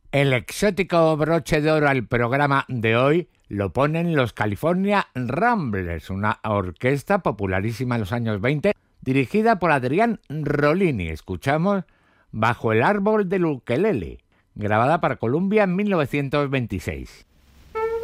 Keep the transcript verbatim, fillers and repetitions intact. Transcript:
El exótico broche de oro al programa de hoy lo ponen los California Ramblers, una orquesta popularísima en los años veinte, dirigida por Adrián Rollini. Escuchamos Bajo el árbol del ukelele, grabada para Columbia en mil novecientos veintiséis.